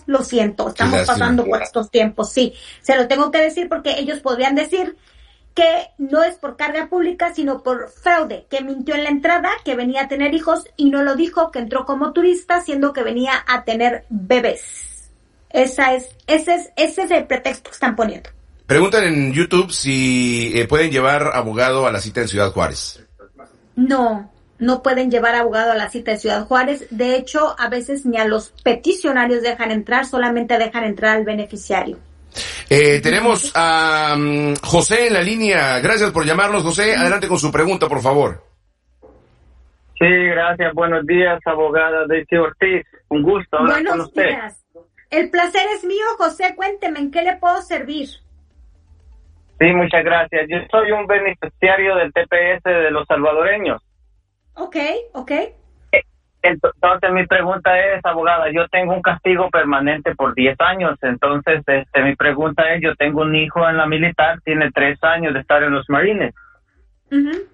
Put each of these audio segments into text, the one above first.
lo siento, estamos pasando por estos tiempos, sí. Se lo tengo que decir porque ellos podrían decir que no es por carga pública, sino por fraude, que mintió en la entrada, que venía a tener hijos y no lo dijo, que entró como turista, siendo que venía a tener bebés. Ese es el pretexto que están poniendo. Preguntan en YouTube si pueden llevar abogado a la cita en Ciudad Juárez. No pueden llevar abogado a la cita de Ciudad Juárez. De hecho, a veces ni a los peticionarios dejan entrar, solamente dejan entrar al beneficiario. Tenemos a José en la línea. Gracias por llamarnos, José. Adelante con su pregunta, por favor. Sí, gracias. Buenos días, abogada Daisy Ortiz. Un gusto hablar con usted. Buenos días. El placer es mío, José. Cuénteme, ¿en qué le puedo servir? Sí, muchas gracias. Yo soy un beneficiario del TPS de los salvadoreños. Ok. Entonces mi pregunta es, abogada, yo tengo un castigo permanente por 10 años, entonces mi pregunta es, yo tengo un hijo en la militar, tiene 3 años de estar en los Marines. Uh-huh.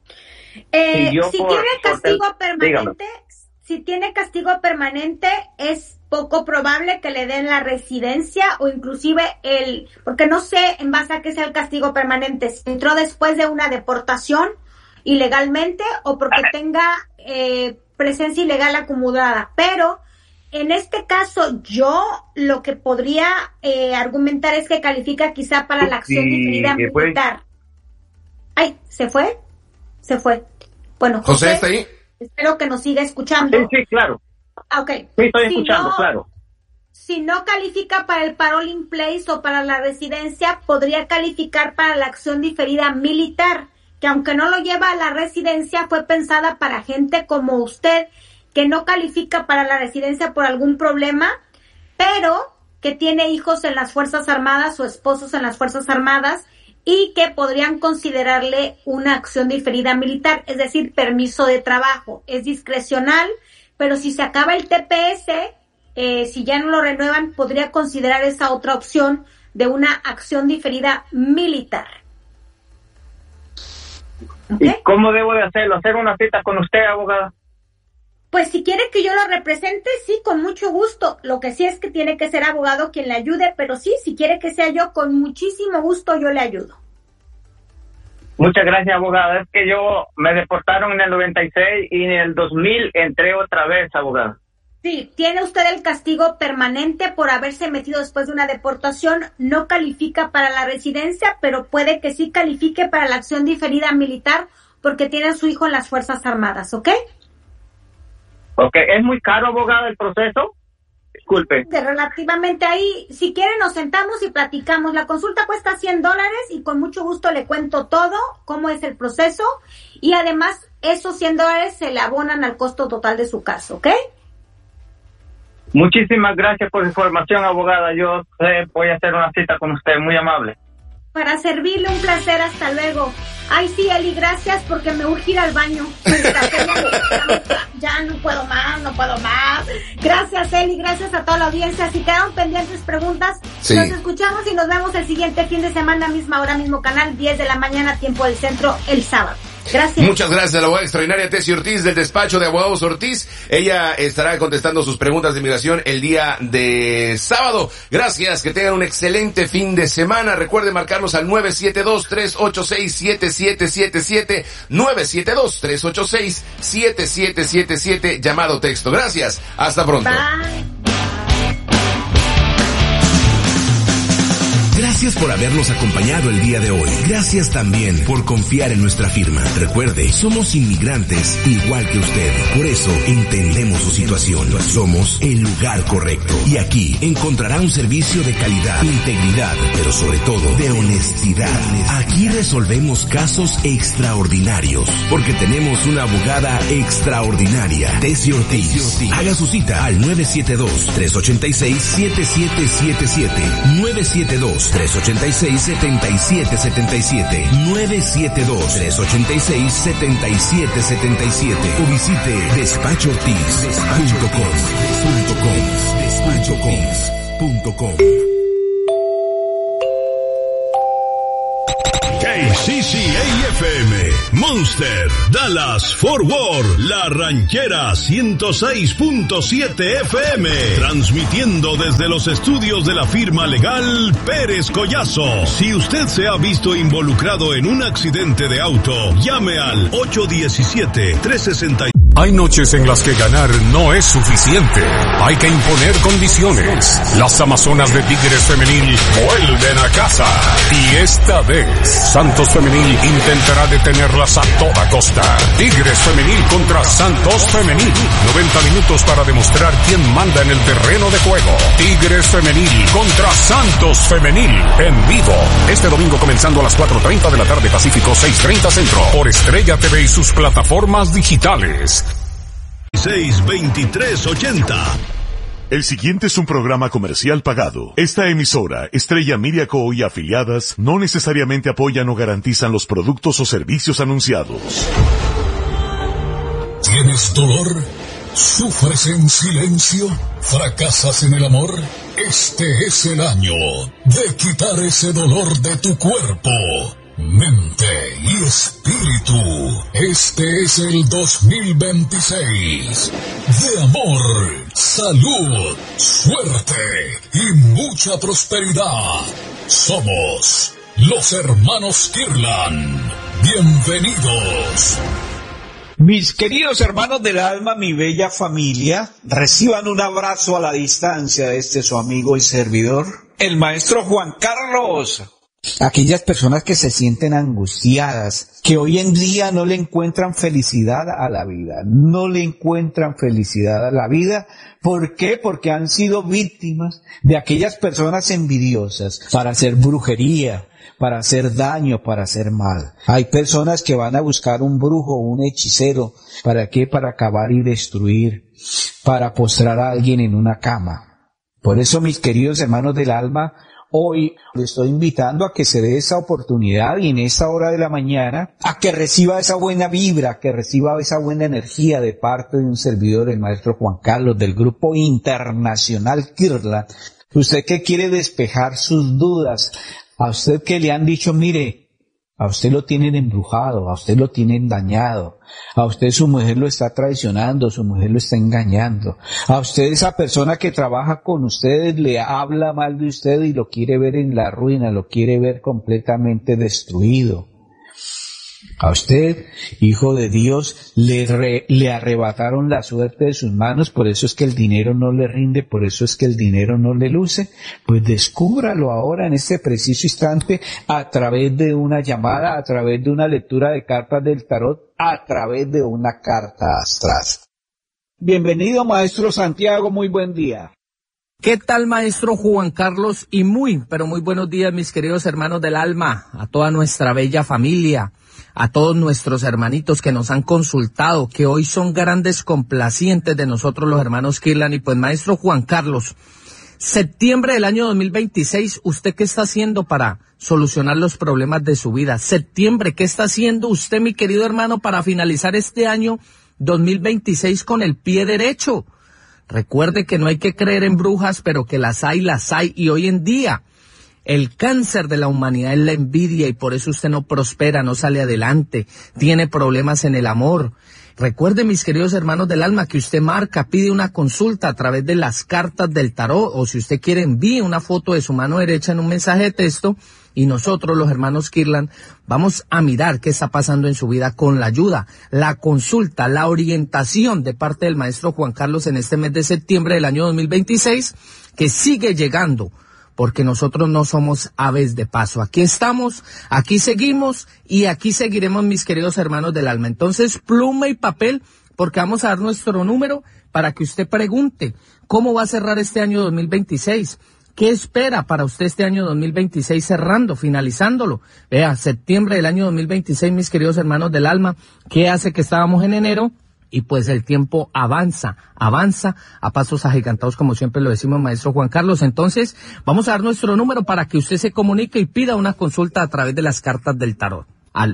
Si tiene castigo permanente, es poco probable que le den la residencia o inclusive porque no sé en base a qué sea el castigo permanente, si entró después de una deportación ilegalmente o porque tenga presencia ilegal acumulada, pero en este caso yo lo que podría argumentar es que califica quizá para la acción diferida militar. Ay, ¿se fue? Bueno, José, ¿está ahí? Espero que nos siga escuchando. Sí, claro. Okay. Sí, estoy escuchando, claro. Si no califica para el parole in place o para la residencia, podría calificar para la acción diferida militar, que aunque no lo lleva a la residencia, fue pensada para gente como usted, que no califica para la residencia por algún problema, pero que tiene hijos en las Fuerzas Armadas o esposos en las Fuerzas Armadas y que podrían considerarle una acción diferida militar, es decir, permiso de trabajo. Es discrecional, pero si se acaba el TPS, si ya no lo renuevan, podría considerar esa otra opción de una acción diferida militar. ¿Okay? ¿Y cómo debo de hacerlo? ¿Hacer una cita con usted, abogada? Pues si quiere que yo lo represente, sí, con mucho gusto. Lo que sí es que tiene que ser abogado quien le ayude, pero sí, si quiere que sea yo, con muchísimo gusto yo le ayudo. Muchas gracias, abogada. Es que me deportaron en el 96 y en el 2000 entré otra vez, abogada. Sí, tiene usted el castigo permanente por haberse metido después de una deportación. No califica para la residencia, pero puede que sí califique para la acción diferida militar porque tiene a su hijo en las Fuerzas Armadas, ¿ok? Ok, ¿es muy caro, abogada, el proceso? Disculpe. Relativamente ahí, si quiere nos sentamos y platicamos. La consulta cuesta $100 y con mucho gusto le cuento todo, cómo es el proceso, y además esos $100 se le abonan al costo total de su caso, ¿ok? Muchísimas gracias por la información, abogada. Yo voy a hacer una cita con usted, muy amable. Para servirle, un placer, hasta luego. Ay, sí, Eli, gracias porque me urge ir al baño. Ya no puedo más. Gracias, Eli, gracias a toda la audiencia. Si quedaron pendientes preguntas, sí. Nos escuchamos y nos vemos el siguiente fin de semana, misma hora, mismo canal, 10 de la mañana, tiempo del centro, el sábado. Gracias. Muchas gracias a la abogada extraordinaria Tessie Ortiz del despacho de abogados Ortiz. Ella estará contestando sus preguntas de inmigración el día de sábado. Gracias, que tengan un excelente fin de semana. Recuerden marcarnos al 972-386-7777, 972-386-7777, llamado texto. Gracias, hasta pronto. Bye. Gracias por habernos acompañado el día de hoy. Gracias también por confiar en nuestra firma. Recuerde, somos inmigrantes igual que usted. Por eso entendemos su situación. Somos el lugar correcto. Y aquí encontrará un servicio de calidad, integridad, pero sobre todo de honestidad. Aquí resolvemos casos extraordinarios, porque tenemos una abogada extraordinaria, Tessie Ortiz. Haga su cita al 972-386-7777. 972-386-7777, 972-386-7777 o visite despachortiz.com. WCCA-FM, Monster, Dallas, Fort Worth, La Ranchera 106.7 FM, transmitiendo desde los estudios de la firma legal Pérez Collazo. Si usted se ha visto involucrado en un accidente de auto, llame al 817-360. Hay noches en las que ganar no es suficiente. Hay que imponer condiciones. Las Amazonas de Tigres Femenil vuelven a casa. Y esta vez, Santos Femenil intentará detenerlas a toda costa. Tigres Femenil contra Santos Femenil. 90 minutos para demostrar quién manda en el terreno de juego. Tigres Femenil contra Santos Femenil. En vivo. Este domingo comenzando a las 4:30 de la tarde Pacífico, 6:30 Centro. Por Estrella TV y sus plataformas digitales. 62380. El siguiente es un programa comercial pagado. Esta emisora, Estrella Media Co. y afiliadas, no necesariamente apoyan o garantizan los productos o servicios anunciados. ¿Tienes dolor? ¿Sufres en silencio? ¿Fracasas en el amor? Este es el año de quitar ese dolor de tu cuerpo, mente y espíritu. Este es el 2026 de amor, salud, suerte y mucha prosperidad. Somos los hermanos Kirlan. Bienvenidos. Mis queridos hermanos del alma, mi bella familia, reciban un abrazo a la distancia de este su amigo y servidor, el maestro Juan Carlos. Aquellas personas que se sienten angustiadas, que hoy en día no le encuentran felicidad a la vida, no le encuentran felicidad a la vida. ¿Por qué? Porque han sido víctimas de aquellas personas envidiosas para hacer brujería, para hacer daño, para hacer mal. Hay personas que van a buscar un brujo, un hechicero. ¿Para qué? Para acabar y destruir, para postrar a alguien en una cama. Por eso, mis queridos hermanos del alma, hoy le estoy invitando a que se dé esa oportunidad y en esta hora de la mañana a que reciba esa buena vibra, que reciba esa buena energía de parte de un servidor, el maestro Juan Carlos, del Grupo Internacional Kirlan. Usted que quiere despejar sus dudas, a usted que le han dicho, mire, a usted lo tienen embrujado, a usted lo tienen dañado, a usted su mujer lo está traicionando, su mujer lo está engañando, a usted esa persona que trabaja con ustedes le habla mal de usted y lo quiere ver en la ruina, lo quiere ver completamente destruido. A usted, hijo de Dios, le arrebataron la suerte de sus manos, por eso es que el dinero no le rinde, por eso es que el dinero no le luce. Pues descúbralo ahora en este preciso instante a través de una llamada, a través de una lectura de cartas del tarot, a través de una carta astral. Bienvenido, maestro Santiago, muy buen día. ¿Qué tal, maestro Juan Carlos? Y muy, pero muy buenos días, mis queridos hermanos del alma, a toda nuestra bella familia, a todos nuestros hermanitos que nos han consultado, que hoy son grandes complacientes de nosotros los hermanos Kirlan. Y pues, maestro Juan Carlos, septiembre del año 2026, ¿usted qué está haciendo para solucionar los problemas de su vida? Septiembre, ¿qué está haciendo usted, mi querido hermano, para finalizar este año 2026 con el pie derecho? Recuerde que no hay que creer en brujas, pero que las hay, y hoy en día el cáncer de la humanidad es la envidia y por eso usted no prospera, no sale adelante, tiene problemas en el amor. Recuerde, mis queridos hermanos del alma, que usted marca, pide una consulta a través de las cartas del tarot, o si usted quiere envíe una foto de su mano derecha en un mensaje de texto y nosotros, los hermanos Kirlan, vamos a mirar qué está pasando en su vida con la ayuda, la consulta, la orientación de parte del maestro Juan Carlos en este mes de septiembre del año 2026, que sigue llegando, porque nosotros no somos aves de paso. Aquí estamos, aquí seguimos y aquí seguiremos, mis queridos hermanos del alma. Entonces, pluma y papel, porque vamos a dar nuestro número para que usted pregunte cómo va a cerrar este año 2026. ¿Qué espera para usted este año 2026 cerrando, finalizándolo? Vea, septiembre del año 2026, mis queridos hermanos del alma, ¿qué hace que estábamos en enero? Y pues el tiempo avanza a pasos agigantados, como siempre lo decimos, maestro Juan Carlos. Entonces, vamos a dar nuestro número para que usted se comunique y pida una consulta a través de las cartas del tarot. Al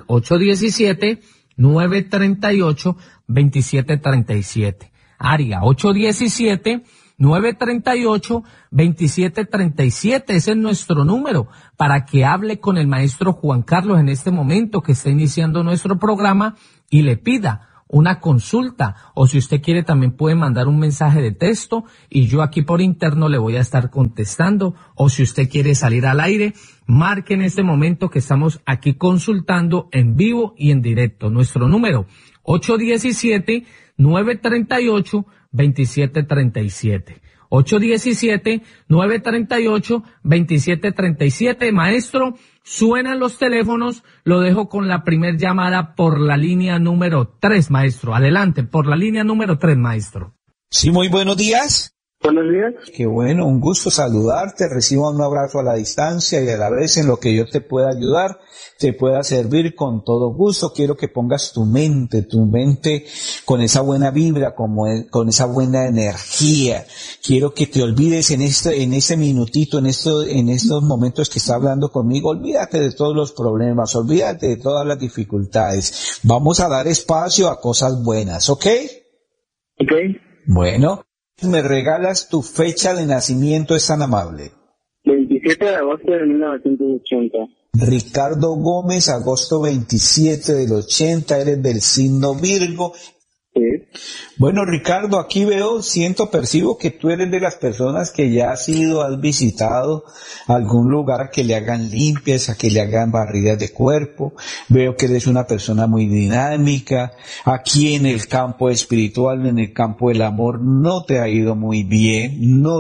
817-938-2737. Área 817 938-2737. Ese es nuestro número para que hable con el maestro Juan Carlos en este momento que está iniciando nuestro programa y le pida una consulta, o si usted quiere también puede mandar un mensaje de texto y yo aquí por interno le voy a estar contestando, o si usted quiere salir al aire, marque en este momento que estamos aquí consultando en vivo y en directo. Nuestro número 817-938-2737. 817-938-2737. Maestro, suenan los teléfonos, lo dejo con la primer llamada por la línea número 3, maestro. Adelante, por la línea número 3, maestro. Sí, muy buenos días. Buenos días. Qué bueno, un gusto saludarte, reciba un abrazo a la distancia y a la vez en lo que yo te pueda ayudar, te pueda servir con todo gusto. Quiero que pongas tu mente con esa buena vibra, con esa buena energía. Quiero que te olvides en ese minutito, en estos momentos que está hablando conmigo, olvídate de todos los problemas, olvídate de todas las dificultades. Vamos a dar espacio a cosas buenas, ¿ok? Ok. Bueno. ¿Me regalas tu fecha de nacimiento? Es tan amable. 27 de agosto de 1980. Ricardo Gómez, agosto 27 del 80, eres del signo Virgo. Sí. Bueno, Ricardo, aquí percibo que tú eres de las personas que ya has visitado algún lugar a que le hagan limpias, a que le hagan barridas de cuerpo. Veo que eres una persona muy dinámica. Aquí en el campo espiritual, en el campo del amor, no te ha ido muy bien.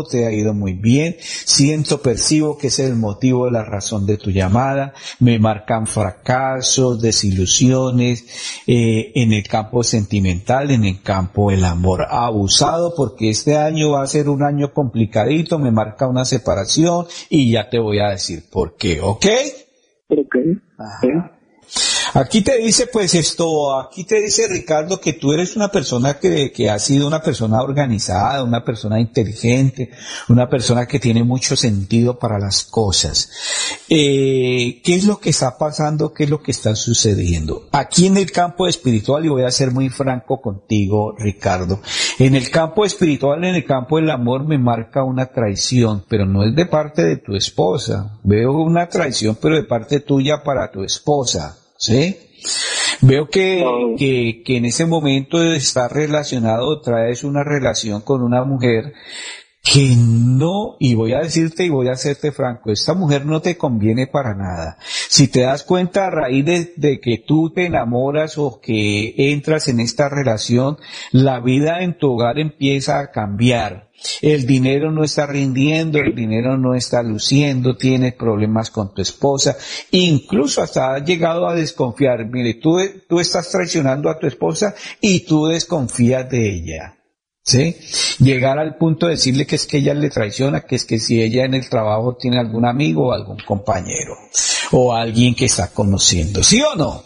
Percibo que ese es el motivo, la razón de tu llamada. Me marcan fracasos, desilusiones, en el campo sentimental, en el campo del amor abusado, porque este año va a ser un año complicadito, me marca una separación y ya te voy a decir por qué, ¿ok? Ok. Ajá. Aquí te dice Ricardo que tú eres una persona que ha sido una persona organizada, una persona inteligente, una persona que tiene mucho sentido para las cosas. ¿Qué es lo que está pasando? ¿Qué es lo que está sucediendo? Aquí en el campo espiritual, y voy a ser muy franco contigo, Ricardo, en el campo espiritual, en el campo del amor me marca una traición, pero no es de parte de tu esposa. Veo una traición, pero de parte tuya para tu esposa. ¿Sí? Veo que en ese momento está relacionado, traes una relación con una mujer que no, y voy a decirte y voy a hacerte franco, esta mujer no te conviene para nada. Si te das cuenta a raíz de que tú te enamoras o que entras en esta relación, la vida en tu hogar empieza a cambiar. El dinero no está rindiendo, el dinero no está luciendo, tienes problemas con tu esposa, incluso hasta has llegado a desconfiar. Mire, tú estás traicionando a tu esposa y tú desconfías de ella, ¿sí? Llegar al punto de decirle que es que ella le traiciona, que es que si ella en el trabajo tiene algún amigo o algún compañero o alguien que está conociendo, ¿sí o no?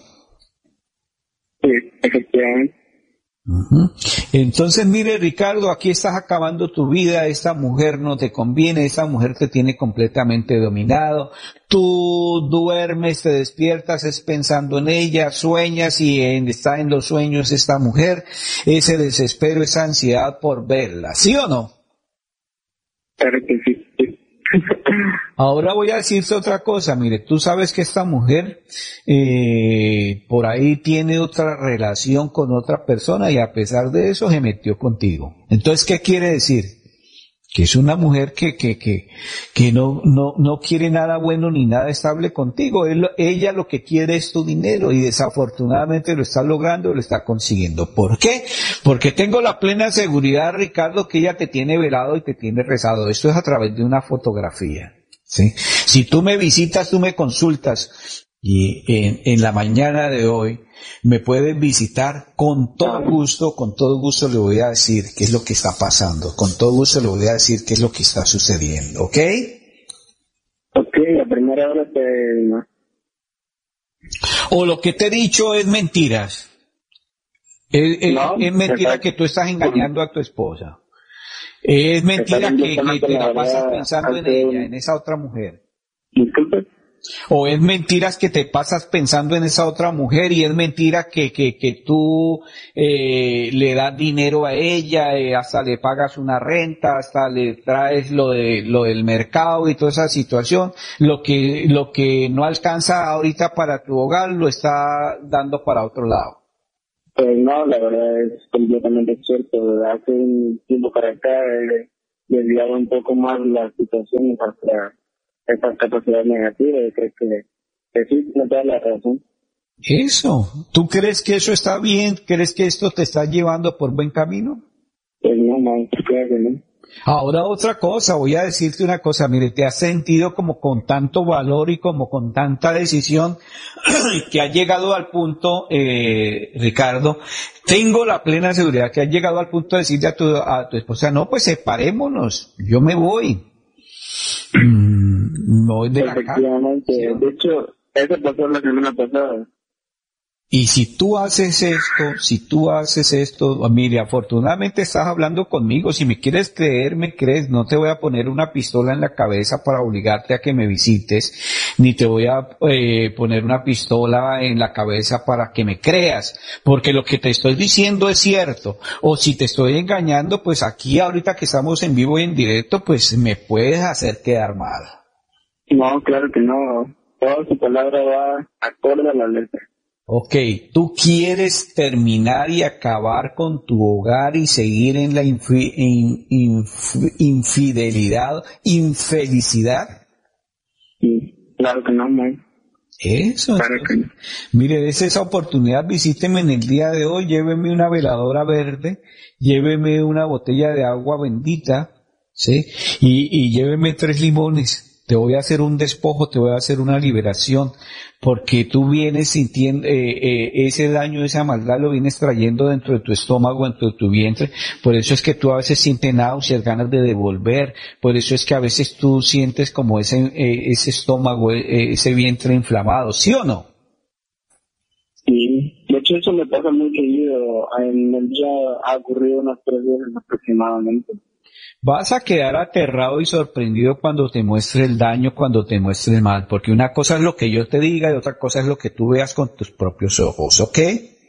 Sí, efectivamente. Entonces, mire, Ricardo, aquí estás acabando tu vida, esta mujer no te conviene, esta mujer te tiene completamente dominado, tú duermes, te despiertas, es pensando en ella, sueñas y está en los sueños esta mujer, ese desespero, esa ansiedad por verla, ¿sí o no? Claro que sí. Ahora voy a decirte otra cosa, mire, tú sabes que esta mujer por ahí tiene otra relación con otra persona y a pesar de eso se metió contigo. Entonces, ¿qué quiere decir? Que es una mujer que no quiere nada bueno ni nada estable contigo. Ella lo que quiere es tu dinero y desafortunadamente lo está logrando, lo está consiguiendo. ¿Por qué? Porque tengo la plena seguridad, Ricardo, que ella te tiene velado y te tiene rezado. Esto es a través de una fotografía, ¿sí? Si tú me visitas, tú me consultas y en la mañana de hoy me puedes visitar con todo gusto le voy a decir qué es lo que está pasando, con todo gusto le voy a decir qué es lo que está sucediendo, ¿ok? Ok, la primera hora te... O lo que te he dicho es mentiras. Es mentira que tú estás engañando a tu esposa. Es mentira que te la pasas pensando en ella, en esa otra mujer. Disculpe. ¿O es mentiras que te pasas pensando en esa otra mujer y es mentira que tú le das dinero a ella, hasta le pagas una renta, hasta le traes lo del mercado y toda esa situación? Lo que no alcanza ahorita para tu hogar lo está dando para otro lado. Pues no, la verdad es completamente cierto. Hace un tiempo para acá he desviado un poco más la situación hacia esta capacidad negativa, y creo que sí, no te da la razón. Eso, ¿tú crees que eso está bien? ¿Crees que esto te está llevando por buen camino? Pues no, claro que no. Ahora otra cosa, voy a decirte una cosa, mire, te has sentido como con tanto valor y como con tanta decisión que has llegado al punto, Ricardo, tengo la plena seguridad que has llegado al punto de decirle a tu esposa, no, pues separémonos, yo me voy. No es de la casa. Efectivamente, de hecho, eso pasó la semana pasada. Y si tú haces esto, mire, afortunadamente estás hablando conmigo, si me quieres creer, me crees, no te voy a poner una pistola en la cabeza para obligarte a que me visites, ni te voy a poner una pistola en la cabeza para que me creas, porque lo que te estoy diciendo es cierto, o si te estoy engañando, pues aquí ahorita que estamos en vivo y en directo, pues me puedes hacer quedar mal. No, claro que no, toda su palabra va acorde a la letra. Ok, tú quieres terminar y acabar con tu hogar y seguir en la infelicidad. Sí, claro que no, man. Eso. Claro que no. Mire, des esa oportunidad, visíteme en el día de hoy, lléveme una veladora verde, lléveme una botella de agua bendita, ¿sí? Y lléveme 3 limones. Te voy a hacer un despojo, te voy a hacer una liberación, porque tú vienes sintiendo, ese daño, esa maldad lo vienes trayendo dentro de tu estómago, dentro de tu vientre. Por eso es que tú a veces sientes náuseas, ganas de devolver. Por eso es que a veces tú sientes como ese estómago, ese vientre inflamado. ¿Sí o no? Sí, de hecho eso me pasa muy seguido. En el día ha ocurrido unas 3 veces aproximadamente. Vas a quedar aterrado y sorprendido cuando te muestre el daño, cuando te muestre el mal, porque una cosa es lo que yo te diga y otra cosa es lo que tú veas con tus propios ojos, ¿ok?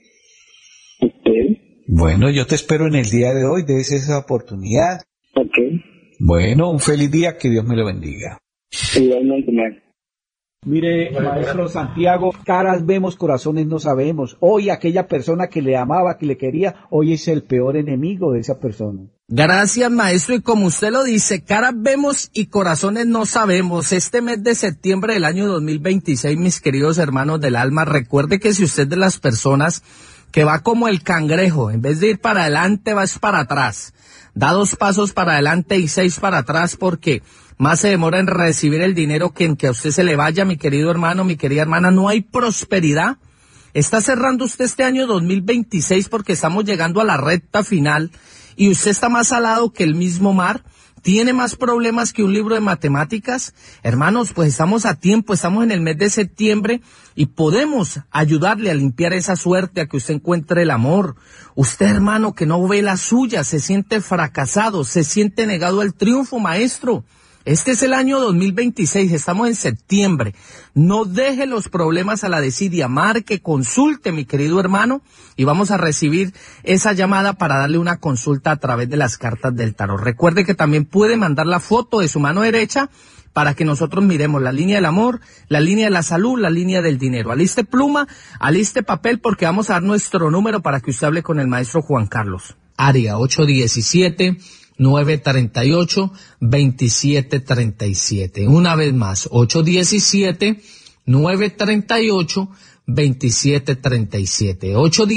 Ok. Bueno, yo te espero en el día de hoy, des esa oportunidad. Ok. Bueno, un feliz día, que Dios me lo bendiga. Igualmente, Mire, maestro Santiago, caras vemos, corazones no sabemos. Hoy aquella persona que le amaba, que le quería, hoy es el peor enemigo de esa persona. Gracias, maestro, y como usted lo dice, caras vemos y corazones no sabemos. Este mes de septiembre del año 2026, mis queridos hermanos del alma, recuerde que si usted es de las personas que va como el cangrejo, en vez de ir para adelante, va para atrás. Da 2 pasos para adelante y 6 para atrás, porque más se demora en recibir el dinero que en que a usted se le vaya, mi querido hermano, mi querida hermana. No hay prosperidad. Está cerrando usted este año 2026 porque estamos llegando a la recta final y usted está más salado que el mismo mar. ¿Tiene más problemas que un libro de matemáticas? Hermanos, pues estamos a tiempo, estamos en el mes de septiembre y podemos ayudarle a limpiar esa suerte, a que usted encuentre el amor. Usted, hermano, que no ve la suya, se siente fracasado, se siente negado al triunfo, maestro. Este es el año 2026, estamos en septiembre. No deje los problemas a la desidia, marque, consulte, mi querido hermano, y vamos a recibir esa llamada para darle una consulta a través de las cartas del tarot. Recuerde que también puede mandar la foto de su mano derecha para que nosotros miremos la línea del amor, la línea de la salud, la línea del dinero. Aliste pluma, aliste papel, porque vamos a dar nuestro número para que usted hable con el maestro Juan Carlos. Área 817-938-2737. Una vez más, 817-938-2737.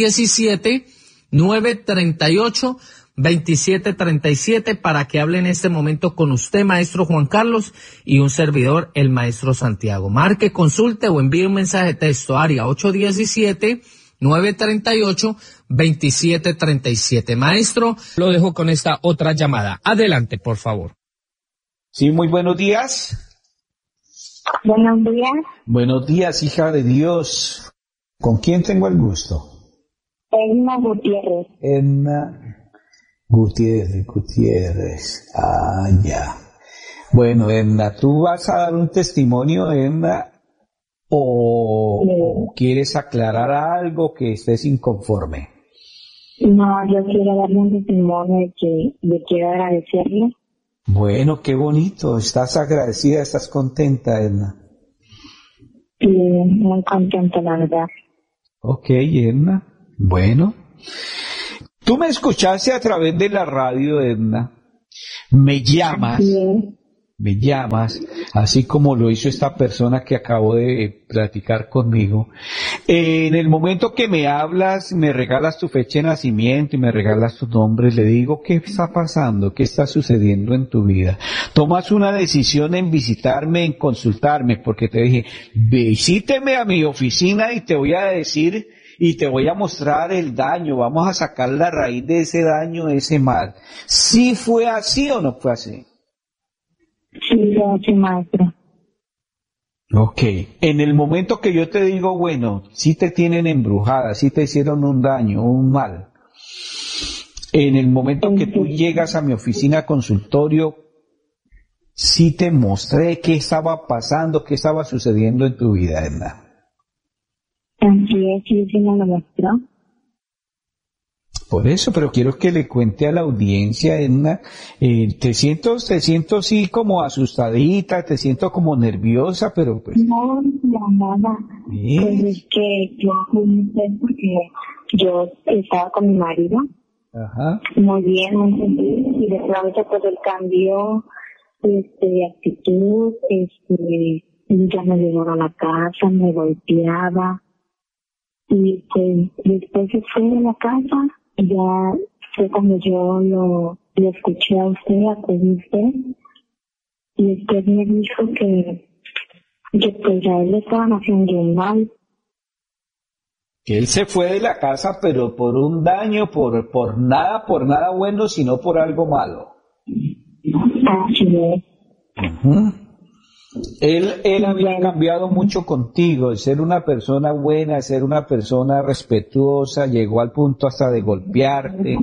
817-938-2737 para que hable en este momento con usted, maestro Juan Carlos, y un servidor, el maestro Santiago. Marque, consulte o envíe un mensaje de texto. Área 817-938-2737. Maestro, lo dejo con esta otra llamada. Adelante, por favor. Sí, muy buenos días. Buenos días. Buenos días, hija de Dios. ¿Con quién tengo el gusto? Edna Gutiérrez. Edna Gutiérrez. Ah, ya. Bueno, Edna, tú vas a dar un testimonio, Edna, o quieres aclarar algo que estés inconforme? No, yo quiero darle un testimonio de que le quiero agradecerle. Bueno, qué bonito. ¿Estás agradecida? ¿Estás contenta, Edna? Sí, muy contenta, la verdad. Ok, Edna. Bueno. Tú me escuchaste a través de la radio, Edna. Me llamas, así como lo hizo esta persona que acabo de platicar conmigo. En el momento que me hablas, me regalas tu fecha de nacimiento y me regalas tu nombre, le digo, ¿qué está pasando? ¿Qué está sucediendo en tu vida? Tomas una decisión en visitarme, en consultarme, porque te dije, visíteme a mi oficina y te voy a decir y te voy a mostrar el daño, vamos a sacar la raíz de ese daño, de ese mal. ¿Sí fue así o no fue así? Sí, fue así, maestro. Ok, en el momento que yo te digo, bueno, sí te tienen embrujada, sí te hicieron un daño, un mal, en el momento que tú llegas a mi oficina consultorio, sí te mostré qué estaba pasando, qué estaba sucediendo en tu vida, Edna. Así es, sí me lo mostró. Por eso, pero quiero que le cuente a la audiencia, Edna, te siento sí como asustadita, te siento como nerviosa, pero pues... No, nada. Pues es que yo fui porque yo estaba con mi marido. Ajá. Muy bien, muy feliz, y de pronto pues él cambió de actitud, ya me llegó a la casa, me golpeaba, y pues después se fue de la casa. Ya fue cuando yo lo escuché a usted, y usted me dijo que pues a él le estaban haciendo un mal. Que él se fue de la casa, pero por un daño, por nada bueno, sino por algo malo. Así es. Uh-huh. Él había cambiado mucho contigo, de ser una persona buena, de ser una persona respetuosa, llegó al punto hasta de golpearte,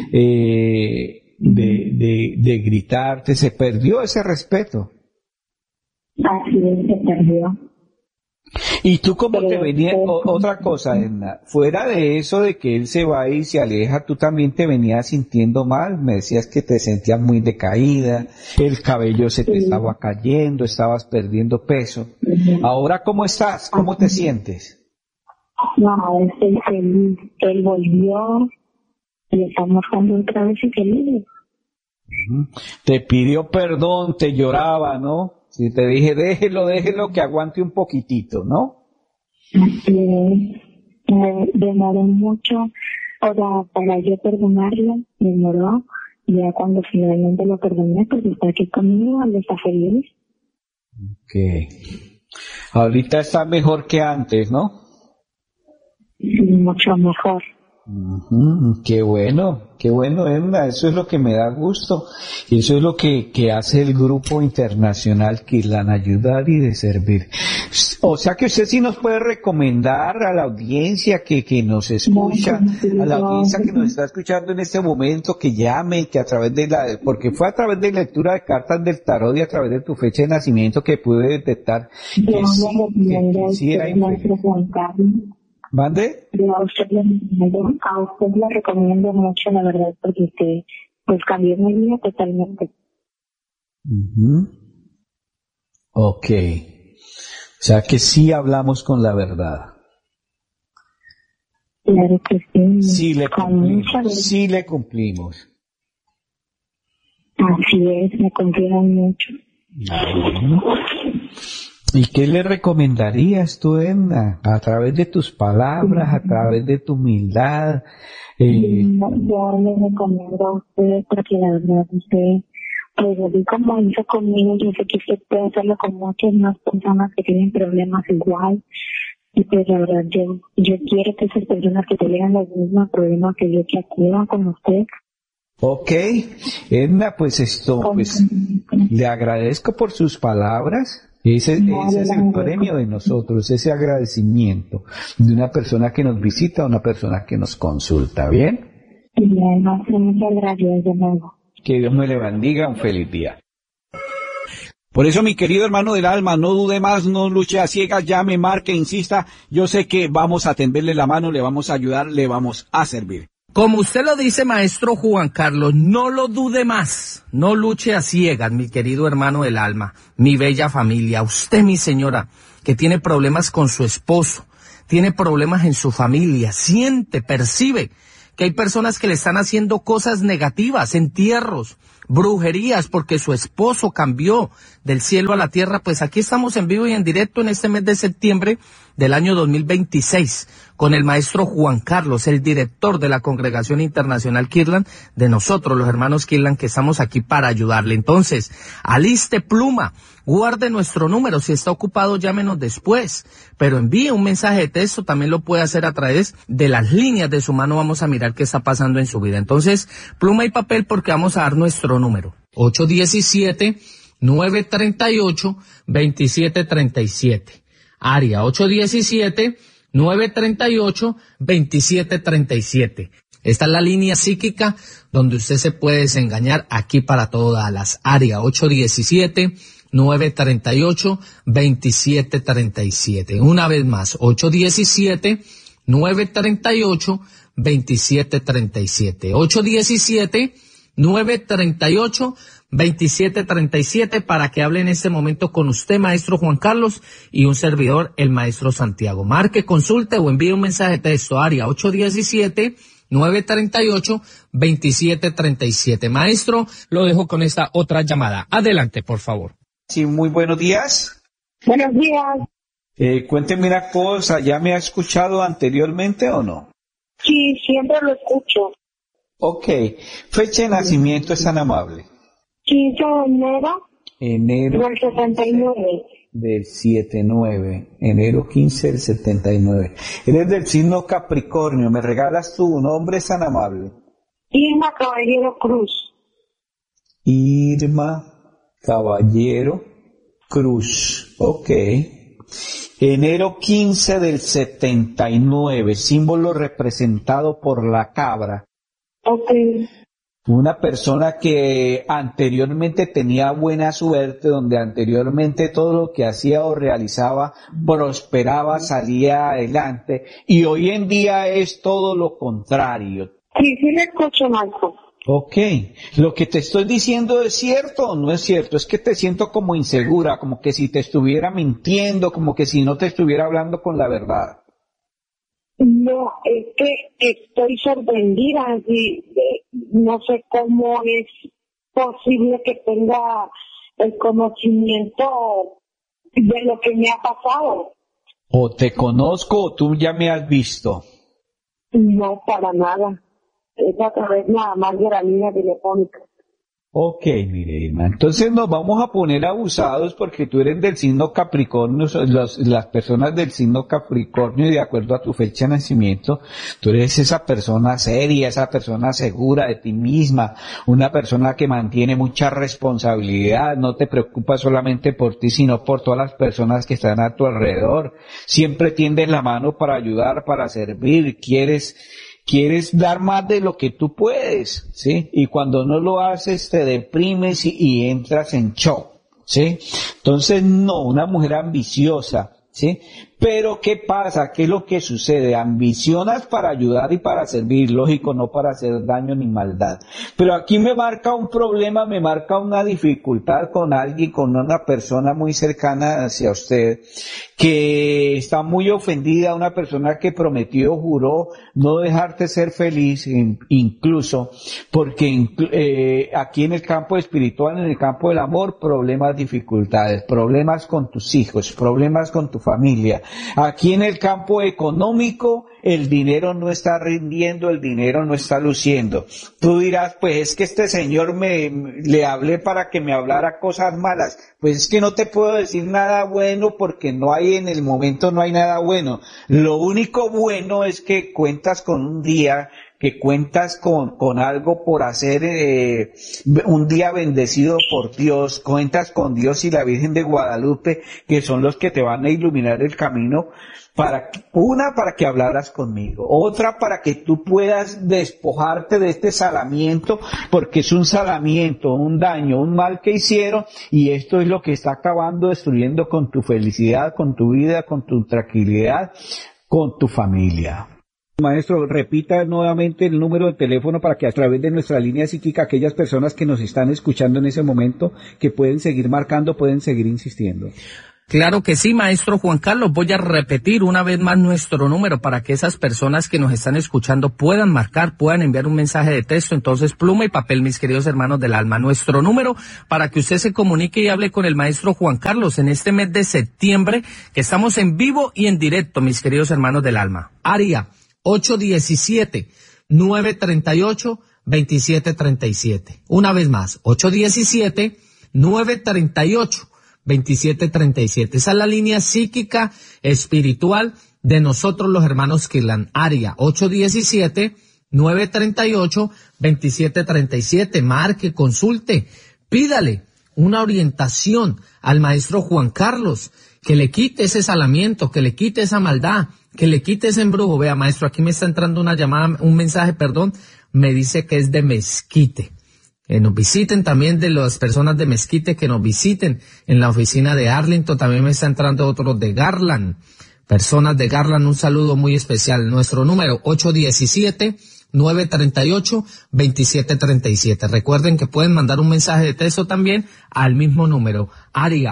de gritarte, se perdió ese respeto. Así es, se perdió. ¿Y tú cómo te venías? Otra cosa, Edna, fuera de eso de que él se va y se aleja, tú también te venías sintiendo mal, me decías que te sentías muy decaída, el cabello se te estaba cayendo, estabas perdiendo peso. Ahora, ¿cómo estás? ¿Cómo te sientes? No, estoy feliz. Él volvió y estamos jugando otra vez y feliz. Te pidió perdón, te lloraba, ¿no? Si te dije, déjelo que aguante un poquitito, ¿no? Me demoró mucho para yo perdonarlo, me demoró, y ya cuando finalmente lo perdoné, pues está aquí conmigo, él está feliz. Ok. Ahorita está mejor que antes, ¿no? Sí, mucho mejor. Qué bueno, Edna, eso es lo que me da gusto, y eso es lo que hace el grupo internacional Kirlan, ayudar y de servir. O sea que usted sí nos puede recomendar a la audiencia que nos escucha, a la audiencia que nos está escuchando en este momento, que llame, que a través porque fue a través de lectura de cartas del tarot y a través de tu fecha de nacimiento que pude detectar que sí era infeliz. ¿Mande? A usted le recomiendo mucho, la verdad, porque usted pues cambió mi vida totalmente. Ok. O sea que sí hablamos con la verdad. Claro que sí. Sí le cumplimos. Así es, me confían mucho. ¿Y qué le recomendarías tú, Edna? A través de tus palabras, a través de tu humildad. Yo le recomiendo a usted, porque la verdad usted, pues así como hizo conmigo, yo sé que usted puede hacerlo con muchas más personas que tienen problemas igual. Y pues la verdad yo quiero que esas personas que tengan los mismos problemas que yo, que acudan con usted. Ok, Edna, pues le agradezco por sus palabras. Ese es el premio de nosotros, ese agradecimiento de una persona que nos visita, una persona que nos consulta, ¿bien? Bien, muchas gracias de nuevo. Que Dios me le bendiga, un feliz día. Por eso, mi querido hermano del alma, no dude más, no luche a ciegas, llame, marque, insista. Yo sé que vamos a tenderle la mano, le vamos a ayudar, le vamos a servir. Como usted lo dice, maestro Juan Carlos, no lo dude más, no luche a ciegas, mi querido hermano del alma, mi bella familia, usted, mi señora, que tiene problemas con su esposo, tiene problemas en su familia, siente, percibe que hay personas que le están haciendo cosas negativas, entierros, brujerías, porque su esposo cambió del cielo a la tierra. Pues aquí estamos en vivo y en directo en este mes de septiembre del año 2026 con el maestro Juan Carlos, el director de la Congregación Internacional Kirtland, de nosotros los hermanos Kirtland, que estamos aquí para ayudarle. Entonces, aliste pluma, guarde nuestro número, si está ocupado llámenos después, pero envíe un mensaje de texto, también lo puede hacer a través de las líneas de su mano, vamos a mirar qué está pasando en su vida. Entonces, pluma y papel, porque vamos a dar nuestro número, 817-938-2737, área 817-938-2737. Esta es la línea psíquica donde usted se puede desengañar aquí para todas las áreas, 817-938-2737. Una vez más, 817-938-2737. 817-938-2737 para que hable en este momento con usted, maestro Juan Carlos, y un servidor, el maestro Santiago. Marque, consulte o envíe un mensaje de texto, área 817-938-2737. Maestro, lo dejo con esta otra llamada. Adelante, por favor. Sí, muy buenos días. Buenos días. Cuénteme una cosa, ¿ya me ha escuchado anteriormente o no? Sí, siempre lo escucho. Ok, fecha de nacimiento es tan amable. 15 de enero del 79. Del 79, enero 15 del 79. Eres del signo Capricornio, ¿me regalas tu nombre tan amable? Irma Caballero Cruz. Irma Caballero Cruz, ok. Enero 15 del 79, símbolo representado por la cabra. Ok. Una persona que anteriormente tenía buena suerte, donde anteriormente todo lo que hacía o realizaba prosperaba, salía adelante, y hoy en día es todo lo contrario. Sí, sí le escucho, Marco. Ok, lo que te estoy diciendo es cierto o no es cierto, es que te siento como insegura, como que si te estuviera mintiendo, como que si no te estuviera hablando con la verdad. No, es que estoy sorprendida, no sé cómo es posible que tenga el conocimiento de lo que me ha pasado. O te conozco o tú ya me has visto. No, para nada. Es a través nada más de la línea telefónica. Ok, mire, Irma, entonces nos vamos a poner abusados porque tú eres del signo Capricornio, las personas del signo Capricornio, de acuerdo a tu fecha de nacimiento, tú eres esa persona seria, esa persona segura de ti misma, una persona que mantiene mucha responsabilidad, no te preocupas solamente por ti, sino por todas las personas que están a tu alrededor, siempre tiendes la mano para ayudar, para servir, quieres dar más de lo que tú puedes, ¿sí? Y cuando no lo haces te deprimes y entras en shock, ¿sí? Entonces, no, una mujer ambiciosa, ¿sí? Pero, ¿qué pasa? ¿Qué es lo que sucede? Ambicionas para ayudar y para servir, lógico, no para hacer daño ni maldad. Pero aquí me marca un problema, me marca una dificultad con alguien, con una persona muy cercana hacia usted, que está muy ofendida, una persona que prometió, juró no dejarte ser feliz, incluso, porque aquí en el campo espiritual, en el campo del amor, problemas, dificultades, problemas con tus hijos, problemas con tu familia. Aquí en el campo económico, el dinero no está rindiendo, el dinero no está luciendo. Tú dirás, pues es que este señor le hablé para que me hablara cosas malas. Pues es que no te puedo decir nada bueno porque en el momento no hay nada bueno. Lo único bueno es que cuentas con un día que cuentas con algo por hacer, un día bendecido por Dios, cuentas con Dios y la Virgen de Guadalupe, que son los que te van a iluminar el camino, para que hablaras conmigo, otra para que tú puedas despojarte de este salamiento, porque es un salamiento, un daño, un mal que hicieron, y esto es lo que está acabando, destruyendo con tu felicidad, con tu vida, con tu tranquilidad, con tu familia. Maestro, repita nuevamente el número de teléfono para que a través de nuestra línea psíquica aquellas personas que nos están escuchando en ese momento, que pueden seguir marcando, pueden seguir insistiendo. Claro que sí, maestro Juan Carlos. Voy a repetir una vez más nuestro número para que esas personas que nos están escuchando puedan marcar, puedan enviar un mensaje de texto. Entonces, pluma y papel, mis queridos hermanos del alma. Nuestro número para que usted se comunique y hable con el maestro Juan Carlos en este mes de septiembre, que estamos en vivo y en directo, mis queridos hermanos del alma. Área 817-938-2737. Una vez más, 817-938-2737. Esa es la línea psíquica espiritual de nosotros los hermanos Kirlan. Área 817-938-2737. Marque, consulte, pídale una orientación al maestro Juan Carlos, que le quite ese salamiento, que le quite esa maldad, que le quite ese embrujo. Vea, maestro, aquí me está entrando una llamada, un mensaje, me dice que es de Mezquite. Que nos visiten también, de las personas de Mezquite, que nos visiten en la oficina de Arlington. También me está entrando otros de Garland. Personas de Garland, un saludo muy especial. Nuestro número 817-938-2737. Recuerden que pueden mandar un mensaje de texto también al mismo número. Área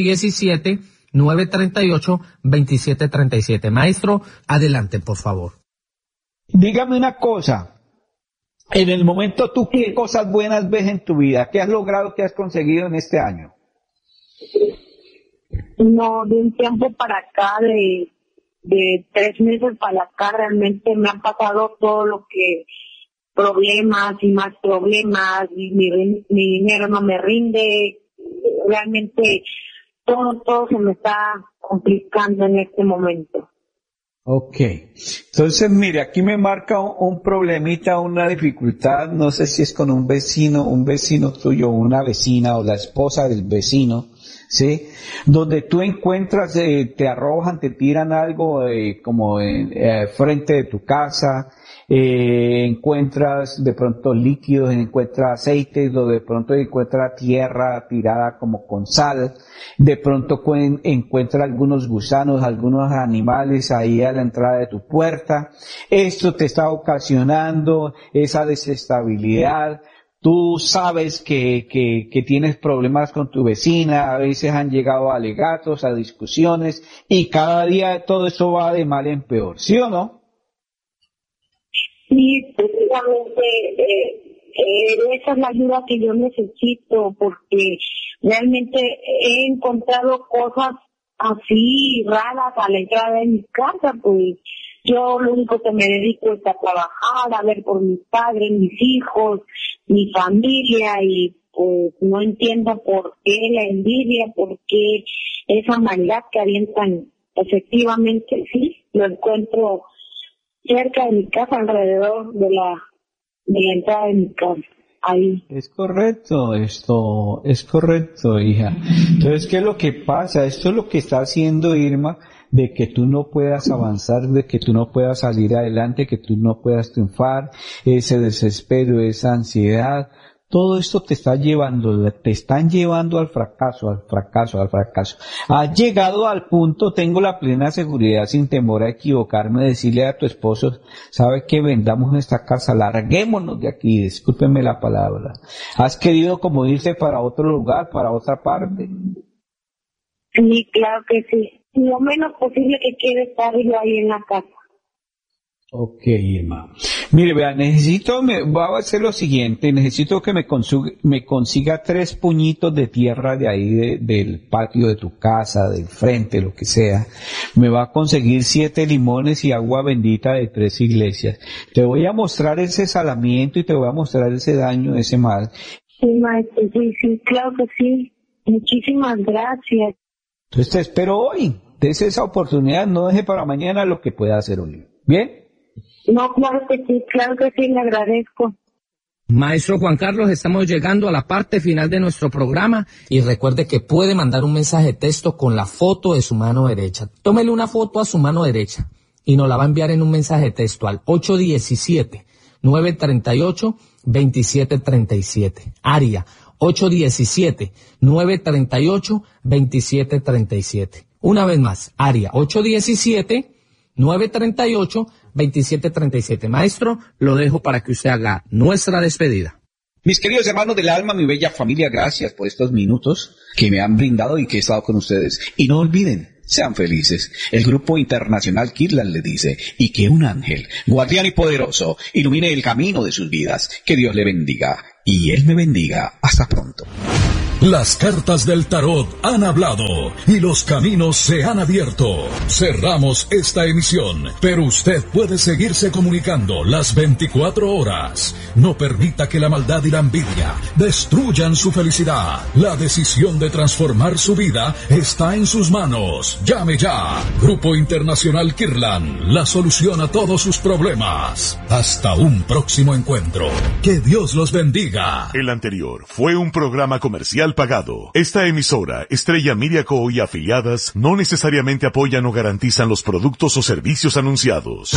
817-938-2737. Maestro, adelante, por favor. Dígame una cosa. En el momento, ¿tú qué cosas buenas ves en tu vida? ¿Qué has logrado, qué has conseguido en este año? No, de un tiempo para acá, de 3 meses para acá, realmente me han pasado todo lo que, problemas y más problemas, y mi dinero no me rinde, realmente todo se me está complicando en este momento. Ok, entonces mire, aquí me marca un problemita, una dificultad, no sé si es con un vecino tuyo, una vecina o la esposa del vecino, ¿sí? Donde tú encuentras, te arrojan, te tiran algo como frente de tu casa, encuentras de pronto líquidos, encuentras aceites, o de pronto encuentras tierra tirada como con sal, de pronto encuentras algunos gusanos, algunos animales ahí a la entrada de tu puerta. Esto te está ocasionando esa desestabilidad. Tú sabes que tienes problemas con tu vecina, a veces han llegado a alegatos, a discusiones, y cada día todo eso va de mal en peor, ¿sí o no? Sí, precisamente esa es la ayuda que yo necesito, porque realmente he encontrado cosas así raras a la entrada de mi casa, pues yo lo único que me dedico es a trabajar, a ver por mis padres, mis hijos, mi familia, y pues no entiendo por qué la envidia, por qué esa maldad que avientan. Efectivamente, sí, lo encuentro cerca de mi casa, alrededor de la entrada de mi casa. Ahí. Es correcto, esto es correcto, hija. Entonces, ¿qué es lo que pasa? Esto es lo que está haciendo Irma, de que tú no puedas avanzar, de que tú no puedas salir adelante, que tú no puedas triunfar, ese desespero, esa ansiedad. Todo esto te están llevando al fracaso. Has llegado al punto, tengo la plena seguridad, sin temor a equivocarme, de decirle a tu esposo, ¿sabe qué? Vendamos esta casa, larguémonos de aquí, discúlpeme la palabra. Has querido como irse para otro lugar, para otra parte. Sí, claro que sí. Lo menos posible que quiero estar yo ahí en la casa. Ok, Irma. Mire, vea, voy a hacer lo siguiente, necesito que me consiga 3 puñitos de tierra de ahí, del patio de tu casa, del frente, lo que sea. Me va a conseguir 7 limones y agua bendita de 3 iglesias. Te voy a mostrar ese salamiento y te voy a mostrar ese daño, ese mal. Sí, maestro, sí, claro que sí. Muchísimas gracias. Entonces te espero hoy. Dese esa oportunidad, no deje para mañana lo que pueda hacer hoy. ¿Bien? No, claro que sí, le agradezco. Maestro Juan Carlos, estamos llegando a la parte final de nuestro programa y recuerde que puede mandar un mensaje de texto con la foto de su mano derecha. Tómele una foto a su mano derecha y nos la va a enviar en un mensaje de texto al 817-938-2737. Área 817-938-2737. Una vez más, área 817-938-2737. Maestro, lo dejo para que usted haga nuestra despedida. Mis queridos hermanos del alma, mi bella familia, gracias por estos minutos que me han brindado y que he estado con ustedes. Y no olviden, sean felices. El Grupo Internacional Kirlan le dice, y que un ángel, guardián y poderoso, ilumine el camino de sus vidas. Que Dios le bendiga. Y Él me bendiga. Hasta pronto. Las cartas del tarot han hablado y los caminos se han abierto. Cerramos esta emisión, pero usted puede seguirse comunicando las 24 horas. No permita que la maldad y la envidia destruyan su felicidad. La decisión de transformar su vida está en sus manos. Llame ya. Grupo Internacional Kirlan, la solución a todos sus problemas. Hasta un próximo encuentro. Que Dios los bendiga. El anterior fue un programa comercial pagado. Esta emisora, Estrella Media Co. y afiliadas, no necesariamente apoyan o garantizan los productos o servicios anunciados.